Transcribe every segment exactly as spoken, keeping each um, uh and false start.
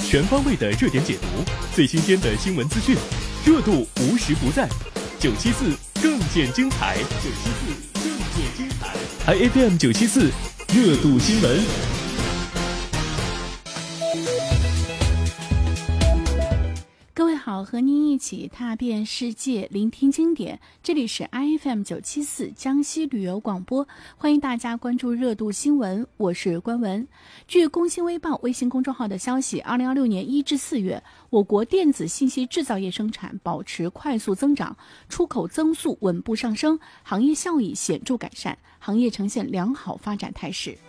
全方位的热点解读，最新鲜的新闻资讯，热度无时不在。九七四更见精彩，九七四更见精彩。I F M 九七四热度新闻。 各位好，和您一起踏遍世界，聆听经典。这里是 I F M 九七四江西旅游广播，欢迎大家关注热度新闻，我是关文。据工信微报微信公众号的消息，二零二六年一至四月，我国电子信息制造业生产保持快速增长，出口增速稳步上升，行业效益显著改善，行业呈现良好发展态势。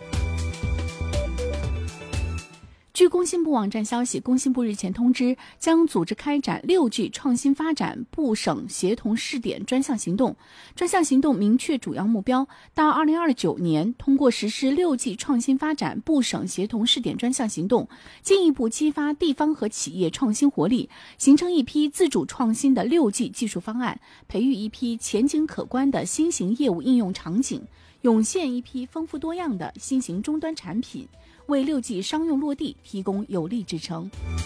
据工信部网站消息，工信部日前通知，将组织开展 六 G 创新发展部省协同试点专项行动。专项行动明确主要目标，到二零二九年，通过实施 六 G 创新发展部省协同试点专项行动，进一步激发地方和企业创新活力，形成一批自主创新的 六 G 技术方案，培育一批前景可观的新型业务应用场景，涌现一批丰富多样的新型终端产品，为 六 G 商用落地提供有力支撑。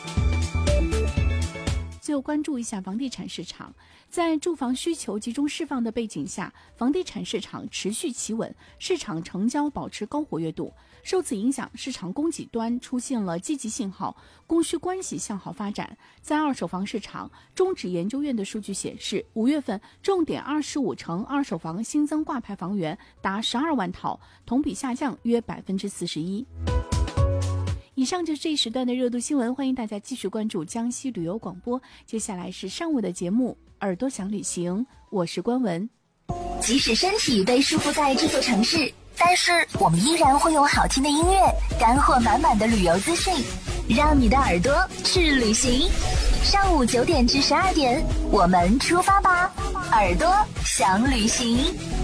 最后关注一下房地产市场，在住房需求集中释放的背景下，房地产市场持续企稳，市场成交保持高活跃度。受此影响，市场供给端出现了积极信号，供需关系向好发展。在二手房市场，中指研究院的数据显示，五月份重点二十五城二手房新增挂牌房源达十二万套，同比下降约百分之四十一。以上就是这一时段的热度新闻，欢迎大家继续关注江西旅游广播。接下来是上午的节目，耳朵想旅行，我是关文。 即使身体被束缚在这座城市，但是我们依然会用好听的音乐，干货满满的旅游资讯，让你的耳朵去旅行。上午九点至十二点，我们出发吧，耳朵想旅行。